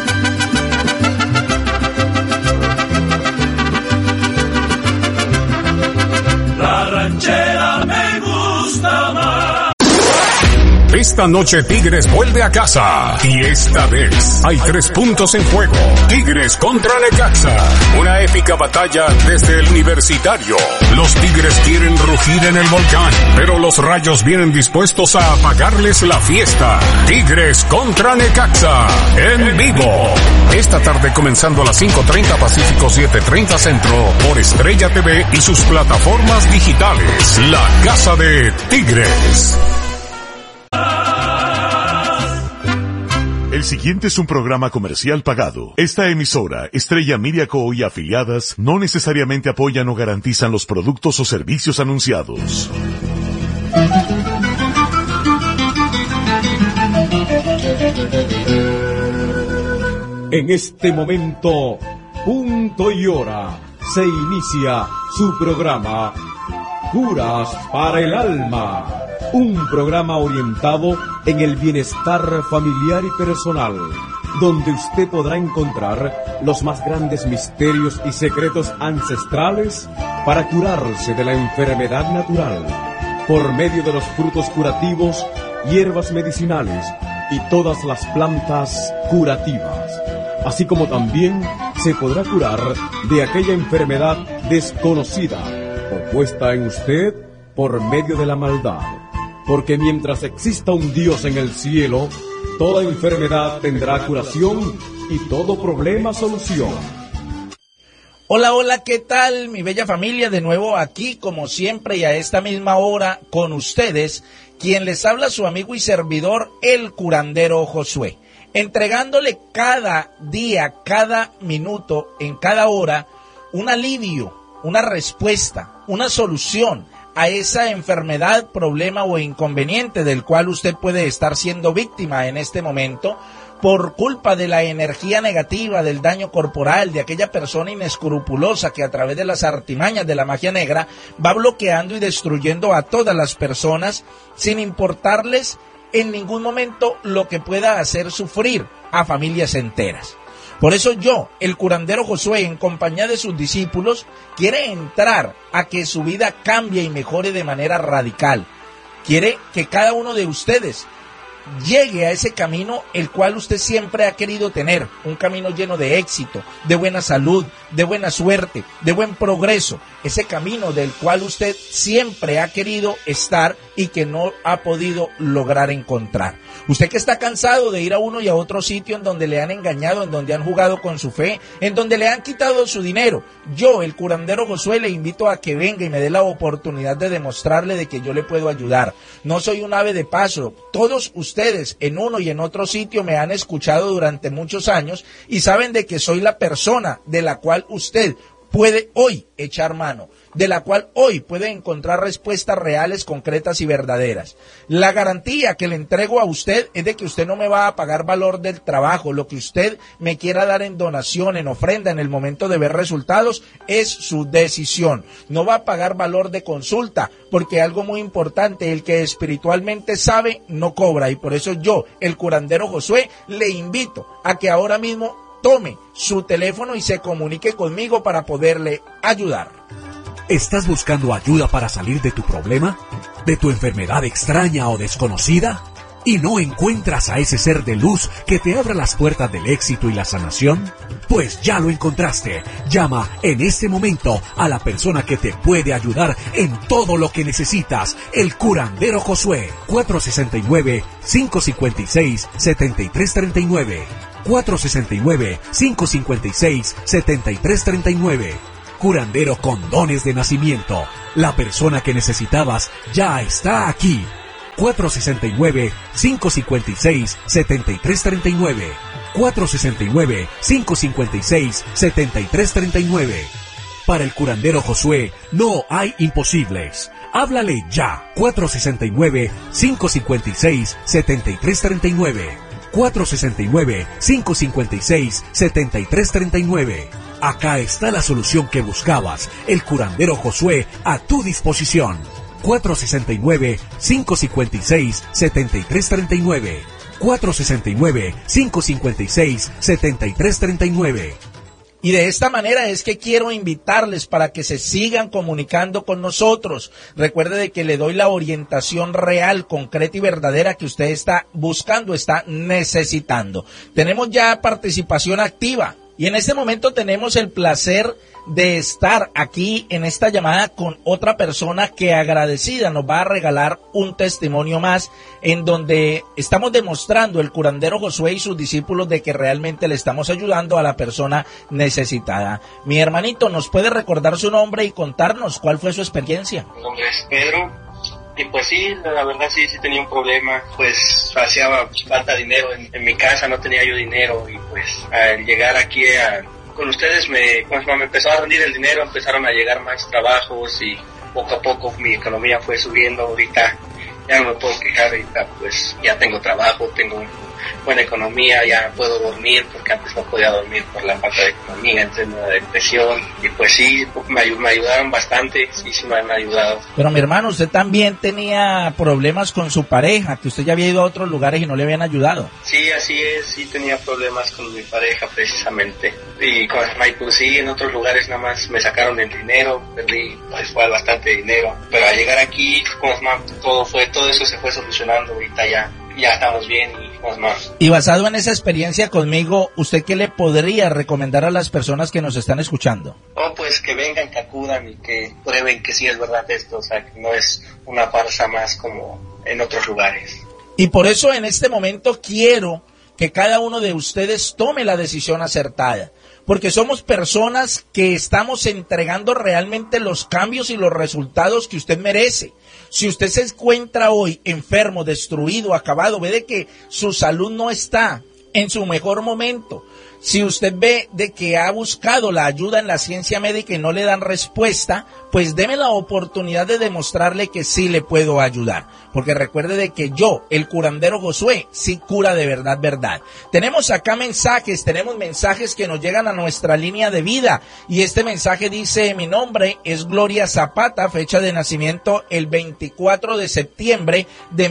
La ranchera me gusta más. Esta noche Tigres vuelve a casa y esta vez hay 3 puntos en juego. Tigres contra Necaxa, una épica batalla desde el Universitario. Los Tigres quieren rugir en el volcán, pero los Rayos vienen dispuestos a apagarles la fiesta. Tigres contra Necaxa, en vivo. Esta tarde comenzando a las 5:30 Pacífico, 7:30 Centro, por Estrella TV y sus plataformas digitales. La Casa de Tigres. El siguiente es un programa comercial pagado. Esta emisora, Estrella Media Co. y afiliadas, no necesariamente apoyan o garantizan los productos o servicios anunciados. En este momento, punto y hora, se inicia su programa Curas para el Alma. Un programa orientado en el bienestar familiar y personal, donde usted podrá encontrar los más grandes misterios y secretos ancestrales para curarse de la enfermedad natural, por medio de los frutos curativos, hierbas medicinales y todas las plantas curativas. Así como también se podrá curar de aquella enfermedad desconocida o puesta en usted por medio de la maldad. Porque mientras exista un Dios en el cielo, toda enfermedad tendrá curación y todo problema solución. Hola, hola, ¿qué tal, mi bella familia? De nuevo aquí, como siempre, y a esta misma hora, con ustedes, quien les habla su amigo y servidor, el curandero Josué, entregándole cada día, cada minuto, en cada hora, un alivio, una respuesta, una solución a esa enfermedad, problema o inconveniente del cual usted puede estar siendo víctima en este momento por culpa de la energía negativa, del daño corporal, de aquella persona inescrupulosa que a través de las artimañas de la magia negra va bloqueando y destruyendo a todas las personas sin importarles en ningún momento lo que pueda hacer sufrir a familias enteras. Por eso yo, el curandero Josué, en compañía de sus discípulos, quiere entrar a que su vida cambie y mejore de manera radical. Quiere que cada uno de ustedes llegue a ese camino el cual usted siempre ha querido tener, un camino lleno de éxito, de buena salud, de buena suerte, de buen progreso, ese camino del cual usted siempre ha querido estar y que no ha podido lograr encontrar. Usted que está cansado de ir a uno y a otro sitio en donde le han engañado, en donde han jugado con su fe, en donde le han quitado su dinero, yo, el curandero Josué, le invito a que venga y me dé la oportunidad de demostrarle de que yo le puedo ayudar. No soy un ave de paso, todos ustedes en uno y en otro sitio me han escuchado durante muchos años y saben de que soy la persona de la cual usted puede hoy echar mano, de la cual hoy puede encontrar respuestas reales, concretas y verdaderas. La garantía que le entrego a usted es de que usted no me va a pagar valor del trabajo. Lo que usted me quiera dar en donación, en ofrenda, en el momento de ver resultados, es su decisión. No va a pagar valor de consulta, porque algo muy importante, el que espiritualmente sabe, no cobra. Y por eso yo, el curandero Josué, le invito a que ahora mismo tome su teléfono y se comunique conmigo para poderle ayudar. ¿Estás buscando ayuda para salir de tu problema? ¿De tu enfermedad extraña o desconocida? ¿Y no encuentras a ese ser de luz que te abra las puertas del éxito y la sanación? Pues ya lo encontraste. Llama en este momento a la persona que te puede ayudar en todo lo que necesitas. El curandero Josué. 469-556-7339. 469-556-7339. Curandero con dones de nacimiento. La persona que necesitabas ya está aquí. 469-556-7339. 469-556-7339. Para el curandero Josué no hay imposibles. Háblale ya. 469-556-7339. 469-556-7339. Acá está la solución que buscabas. El curandero Josué a tu disposición. 469-556-7339. 469-556-7339. Y de esta manera es que quiero invitarles para que se sigan comunicando con nosotros. Recuerde de que le doy la orientación real, concreta y verdadera que usted está buscando, está necesitando. Tenemos ya participación activa y en este momento tenemos el placer de estar aquí en esta llamada con otra persona que agradecida nos va a regalar un testimonio más en donde estamos demostrando el curandero Josué y sus discípulos de que realmente le estamos ayudando a la persona necesitada. Mi hermanito, ¿nos puede recordar su nombre y contarnos cuál fue su experiencia? Mi nombre es Pedro y pues sí, la verdad sí tenía un problema, pues hacía falta dinero en mi casa, no tenía yo dinero y pues al llegar aquí con ustedes me empezó a rendir el dinero, empezaron a llegar más trabajos y poco a poco mi economía fue subiendo. Ahorita ya no me puedo quejar, ahorita pues ya tengo trabajo, tengo buena economía, ya puedo dormir porque antes no podía dormir por la falta de economía, entré en una depresión y pues sí, me ayudaron bastante, sí me han ayudado. Pero mi hermano, usted también tenía problemas con su pareja, que usted ya había ido a otros lugares y no le habían ayudado. Sí, así es, sí tenía problemas con mi pareja precisamente y pues sí, en otros lugares nada más me sacaron el dinero, perdí pues fue bastante dinero, pero al llegar aquí todo eso se fue solucionando, ahorita ya estamos bien y más. Y basado en esa experiencia conmigo, ¿usted qué le podría recomendar a las personas que nos están escuchando? Oh, pues que vengan, que acudan y que prueben que sí es verdad esto, o sea, que no es una farsa más como en otros lugares. Y por eso en este momento quiero que cada uno de ustedes tome la decisión acertada, porque somos personas que estamos entregando realmente los cambios y los resultados que usted merece. Si usted se encuentra hoy enfermo, destruido, acabado, ve de que su salud no está en su mejor momento. Si usted ve de que ha buscado la ayuda en la ciencia médica y no le dan respuesta, pues deme la oportunidad de demostrarle que sí le puedo ayudar. Porque recuerde de que yo, el curandero Josué, sí cura de verdad, verdad. Tenemos acá tenemos mensajes que nos llegan a nuestra línea de vida. Y este mensaje dice, mi nombre es Gloria Zapata, fecha de nacimiento el 24 de septiembre de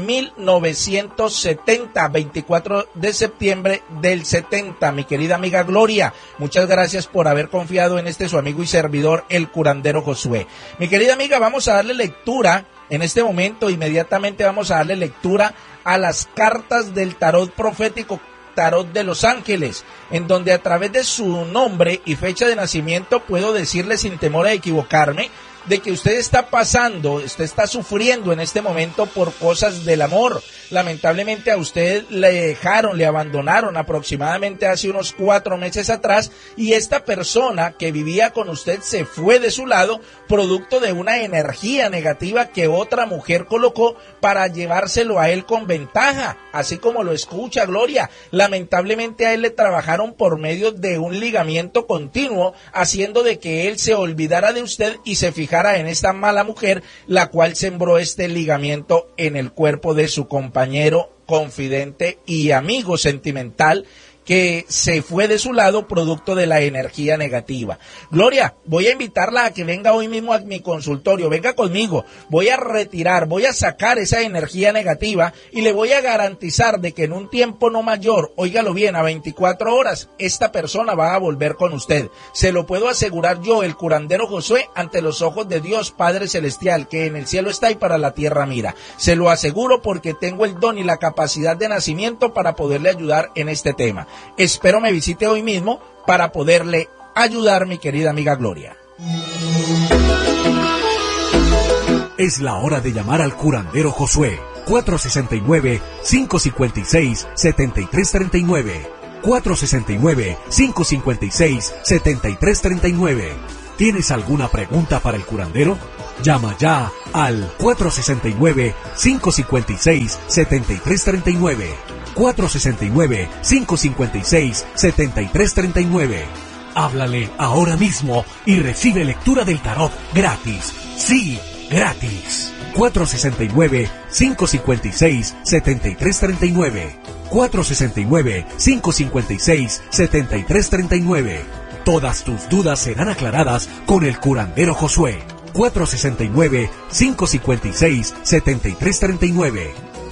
1970, 24 de septiembre del 70. Mi querida amiga Gloria, muchas gracias por haber confiado en su amigo y servidor, el curandero Josué. Mi querida amiga, vamos a darle lectura en este momento, inmediatamente vamos a darle lectura a las cartas del tarot profético, tarot de los ángeles, en donde a través de su nombre y fecha de nacimiento puedo decirle sin temor a equivocarme de que usted está sufriendo en este momento por cosas del amor. Lamentablemente a usted le abandonaron aproximadamente hace unos 4 meses atrás, y esta persona que vivía con usted se fue de su lado producto de una energía negativa que otra mujer colocó para llevárselo a él con ventaja, así como lo escucha, Gloria. Lamentablemente a él le trabajaron por medio de un ligamiento continuo, haciendo de que él se olvidara de usted y se fijara en esta mala mujer, la cual sembró este ligamiento en el cuerpo de su compañero, confidente y amigo sentimental, que se fue de su lado producto de la energía negativa. Gloria, voy a invitarla a que venga hoy mismo a mi consultorio, venga conmigo, voy a sacar esa energía negativa y le voy a garantizar de que en un tiempo no mayor, óigalo bien, a 24 horas, esta persona va a volver con usted. Se lo puedo asegurar yo, el curandero Josué, ante los ojos de Dios Padre Celestial, que en el cielo está y para la tierra mira. Se lo aseguro porque tengo el don y la capacidad de nacimiento para poderle ayudar en este tema. Espero me visite hoy mismo para poderle ayudar, mi querida amiga Gloria. Es la hora de llamar al curandero Josué. 469-556-7339. 469-556-7339. ¿Tienes alguna pregunta para el curandero? Llama ya al 469-556-7339. 469-556-7339. Háblale ahora mismo y recibe lectura del tarot gratis. Sí, gratis. 469-556-7339. 469-556-7339. Todas tus dudas serán aclaradas con el curandero Josué. 469-556-7339.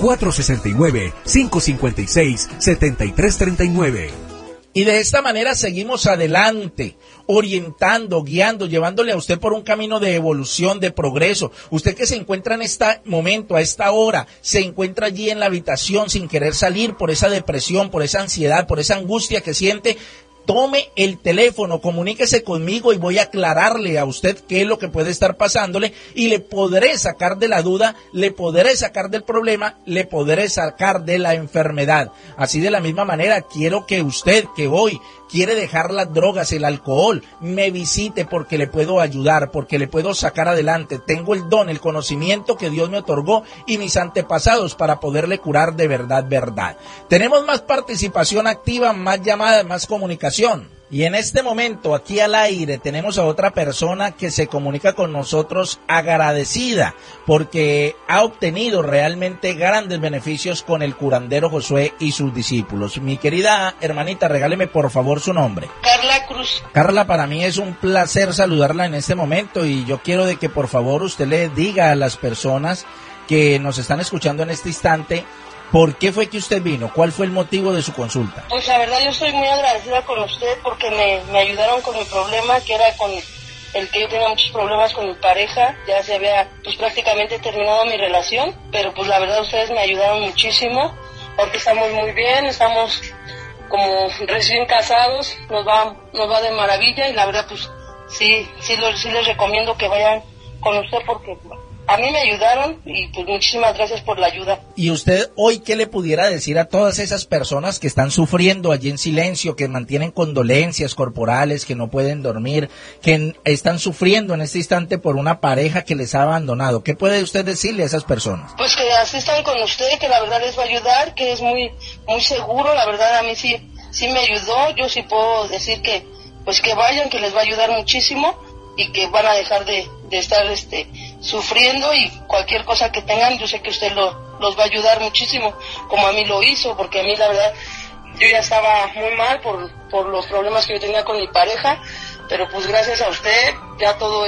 469-556-7339. Y de esta manera seguimos adelante, orientando, guiando, llevándole a usted por un camino de evolución, de progreso. Usted que se encuentra en este momento, a esta hora, se encuentra allí en la habitación sin querer salir por esa depresión, por esa ansiedad, por esa angustia que siente. Tome el teléfono, comuníquese conmigo y voy a aclararle a usted qué es lo que puede estar pasándole y le podré sacar de la duda, le podré sacar del problema, le podré sacar de la enfermedad. Así de la misma manera, quiero que usted que hoy quiere dejar las drogas, el alcohol, me visite porque le puedo ayudar, porque le puedo sacar adelante. Tengo el don, el conocimiento que Dios me otorgó y mis antepasados para poderle curar de verdad, verdad. Tenemos más participación activa, más llamadas, más comunicación. Y en este momento, aquí al aire, tenemos a otra persona que se comunica con nosotros agradecida porque ha obtenido realmente grandes beneficios con el curandero Josué y sus discípulos. Mi querida hermanita, regáleme por favor su nombre. Carla Cruz. Carla, para mí es un placer saludarla en este momento y yo quiero de que por favor usted le diga a las personas que nos están escuchando en este instante ¿por qué fue que usted vino? ¿Cuál fue el motivo de su consulta? Pues la verdad yo estoy muy agradecida con usted porque me ayudaron con mi problema, que era con el que yo tenía muchos problemas con mi pareja. Ya se había pues prácticamente terminado mi relación, pero pues la verdad ustedes me ayudaron muchísimo porque estamos muy bien, estamos como recién casados, nos va de maravilla y la verdad pues sí les recomiendo que vayan con usted porque a mí me ayudaron y pues muchísimas gracias por la ayuda. ¿Y usted hoy qué le pudiera decir a todas esas personas que están sufriendo allí en silencio, que mantienen condolencias corporales, que no pueden dormir, que están sufriendo en este instante por una pareja que les ha abandonado? ¿Qué puede usted decirle a esas personas? Pues que asistan con usted, que la verdad les va a ayudar, que es muy seguro, la verdad a mí sí me ayudó. Yo sí puedo decir que pues que vayan, que les va a ayudar muchísimo y que van a dejar de estar sufriendo, y cualquier cosa que tengan, yo sé que usted los va a ayudar muchísimo, como a mí lo hizo, porque a mí la verdad yo ya estaba muy mal por los problemas que yo tenía con mi pareja, pero pues gracias a usted ya todo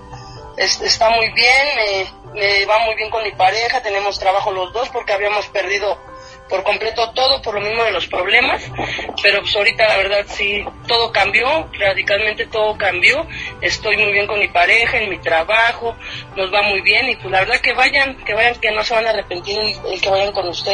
está muy bien, me va muy bien con mi pareja, tenemos trabajo los dos porque habíamos perdido por completo todo por lo mismo de los problemas, pero pues ahorita la verdad sí, todo cambió, radicalmente todo cambió, estoy muy bien con mi pareja, en mi trabajo, nos va muy bien y pues la verdad que vayan, que no se van a arrepentir el que vayan con usted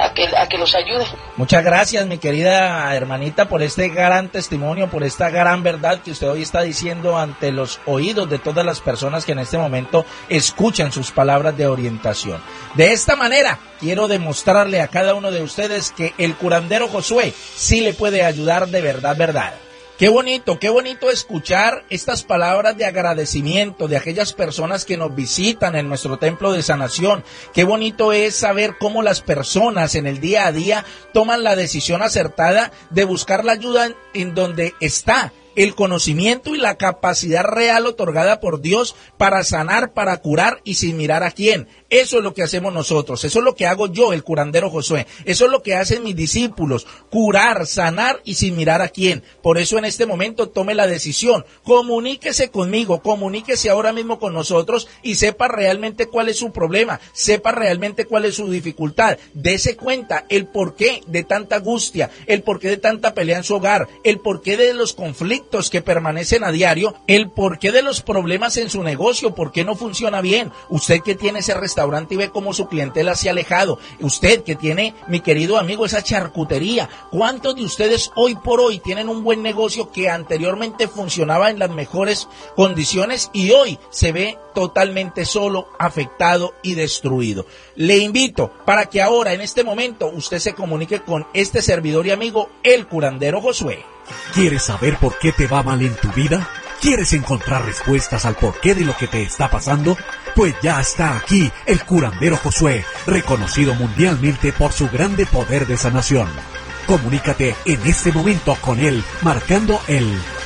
a que los ayude. Muchas gracias, mi querida hermanita, por este gran testimonio, por esta gran verdad que usted hoy está diciendo ante los oídos de todas las personas que en este momento escuchan sus palabras de orientación. De esta manera, quiero demostrarle a cada uno de ustedes que el curandero Josué sí le puede ayudar de verdad, verdad. Qué bonito escuchar estas palabras de agradecimiento de aquellas personas que nos visitan en nuestro templo de sanación. Qué bonito es saber cómo las personas en el día a día toman la decisión acertada de buscar la ayuda en donde está el conocimiento y la capacidad real otorgada por Dios para sanar, para curar y sin mirar a quién. Eso es lo que hacemos nosotros, eso es lo que hago yo, el curandero Josué, eso es lo que hacen mis discípulos, curar, sanar y sin mirar a quién. Por eso en este momento tome la decisión, comuníquese conmigo, comuníquese ahora mismo con nosotros y sepa realmente cuál es su problema, sepa realmente cuál es su dificultad, dése cuenta el porqué de tanta angustia, el porqué de tanta pelea en su hogar, el porqué de los conflictos que permanecen a diario, el porqué de los problemas en su negocio, por qué no funciona bien. Usted que tiene ese restaurante y ve cómo su clientela se ha alejado, usted que tiene, mi querido amigo, esa charcutería, ¿cuántos de ustedes hoy por hoy tienen un buen negocio que anteriormente funcionaba en las mejores condiciones y hoy se ve totalmente solo, afectado y destruido? Le invito para que ahora en este momento usted se comunique con este servidor y amigo, el curandero Josué. ¿Quieres saber por qué te va mal en tu vida? ¿Quieres encontrar respuestas al porqué de lo que te está pasando? Pues ya está aquí el curandero Josué, reconocido mundialmente por su grande poder de sanación. Comunícate en este momento con él marcando el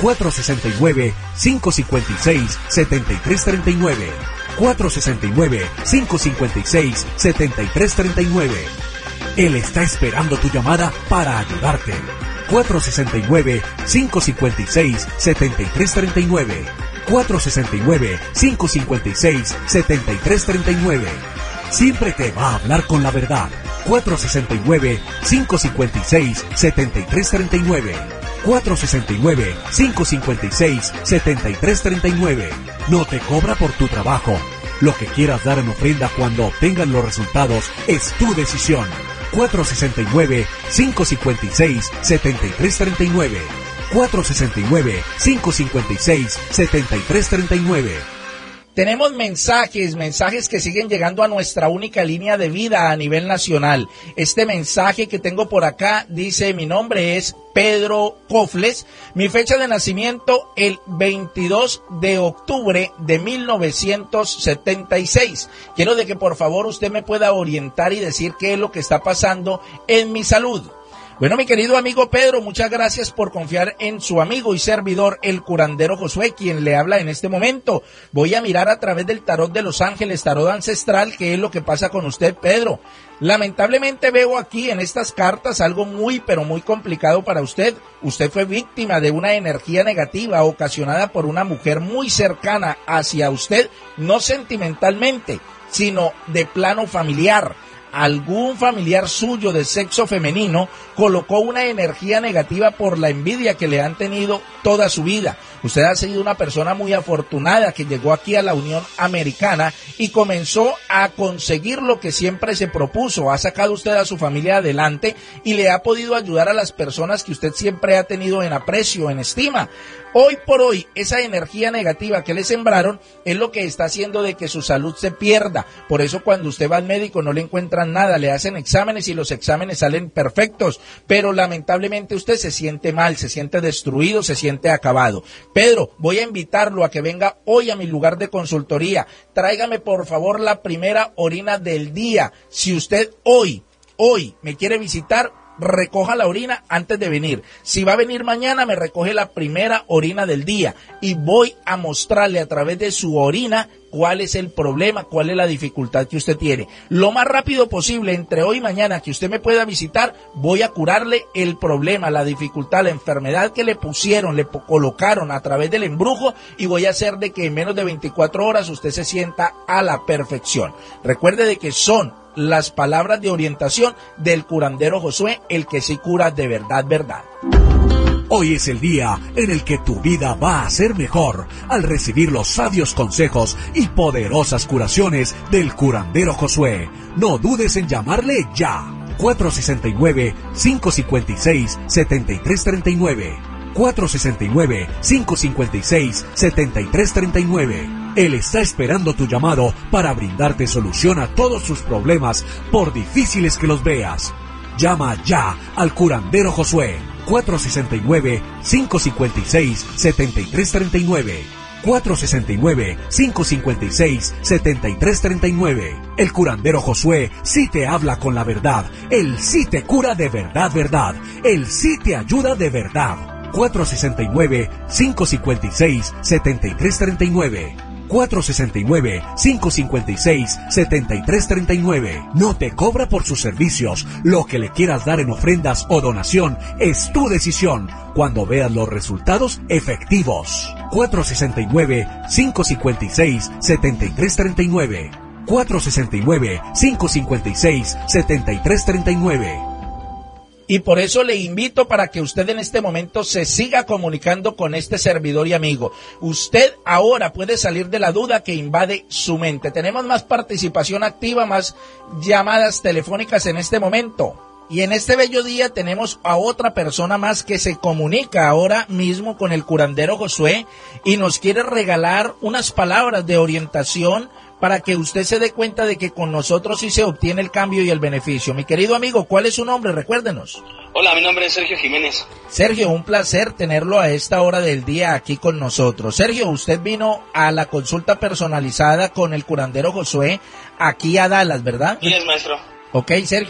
469-556-7339. 469-556-7339. Él está esperando tu llamada para ayudarte. 469-556-7339. 469-556-7339. Siempre te va a hablar con la verdad. 469-556-7339. 469-556-7339. No te cobra por tu trabajo. Lo que quieras dar en ofrenda cuando obtengan los resultados es tu decisión. 469-556-7339. 469-556-7339. Tenemos mensajes que siguen llegando a nuestra única línea de vida a nivel nacional. Este mensaje que tengo por acá dice: mi nombre es Pedro Cofles, mi fecha de nacimiento el 22 de octubre de 1976. Quiero de que por favor usted me pueda orientar y decir qué es lo que está pasando en mi salud. Bueno, mi querido amigo Pedro, muchas gracias por confiar en su amigo y servidor, el curandero Josué, quien le habla en este momento. Voy a mirar a través del tarot de los ángeles, tarot ancestral, qué es lo que pasa con usted, Pedro. Lamentablemente veo aquí en estas cartas algo muy, pero muy complicado para usted. Usted fue víctima de una energía negativa ocasionada por una mujer muy cercana hacia usted, no sentimentalmente, sino de plano familiar. Algún familiar suyo de sexo femenino colocó una energía negativa por la envidia que le han tenido toda su vida. Usted ha sido una persona muy afortunada que llegó aquí a la Unión Americana y comenzó a conseguir lo que siempre se propuso. Ha sacado usted a su familia adelante y le ha podido ayudar a las personas que usted siempre ha tenido en aprecio, en estima. Hoy por hoy, esa energía negativa que le sembraron es lo que está haciendo de que su salud se pierda. Por eso cuando usted va al médico no le encuentran nada, le hacen exámenes y los exámenes salen perfectos, pero lamentablemente usted se siente mal, se siente destruido, se siente acabado. Pedro, voy a invitarlo a que venga hoy a mi lugar de consultoría. Tráigame por favor la primera orina del día. Si usted hoy me quiere visitar, recoja la orina antes de venir. Si va a venir mañana, me recoge la primera orina del día y voy a mostrarle a través de su orina cuál es el problema, cuál es la dificultad que usted tiene. Lo más rápido posible, entre hoy y mañana que usted me pueda visitar, voy a curarle el problema, la dificultad, la enfermedad que le pusieron, le colocaron a través del embrujo, y voy a hacer de que en menos de 24 horas usted se sienta a la perfección. Recuerde de que son las palabras de orientación del curandero Josué, el que sí cura de verdad, verdad. Hoy es el día en el que tu vida va a ser mejor al recibir los sabios consejos y poderosas curaciones del curandero Josué. No dudes en llamarle ya. 469-556-7339. 469-556-7339. Él está esperando tu llamado para brindarte solución a todos tus problemas, por difíciles que los veas. Llama ya al curandero Josué. 469-556-7339. 469-556-7339. El curandero Josué sí te habla con la verdad. Él sí te cura de verdad, verdad. Él sí te ayuda de verdad. 469-556-7339. 469-556-7339. No te cobra por sus servicios. Lo que le quieras dar en ofrendas o donación es tu decisión cuando veas los resultados efectivos. 469-556-7339. 469-556-7339. Y por eso le invito para que usted en este momento se siga comunicando con este servidor y amigo. Usted ahora puede salir de la duda que invade su mente. Tenemos más participación activa, más llamadas telefónicas en este momento. Y en este bello día tenemos a otra persona más que se comunica ahora mismo con el curandero Josué y nos quiere regalar unas palabras de orientación para que usted se dé cuenta de que con nosotros sí se obtiene el cambio y el beneficio. Mi querido amigo, ¿cuál es su nombre? Recuérdenos. Hola, mi nombre es Sergio Jiménez. Sergio, un placer tenerlo a esta hora del día aquí con nosotros. Sergio, usted vino a la consulta personalizada con el curandero Josué aquí a Dallas, ¿verdad? Sí, es, maestro. Ok, Sergio.